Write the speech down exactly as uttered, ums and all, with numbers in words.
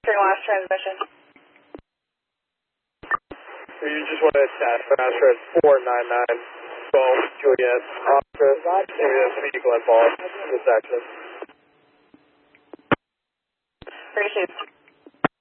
Three last transmission. You just want to attach faster at four nine nine twelve Juliet Oscar, Juliet vehicle involved in this accident. Appreciate it.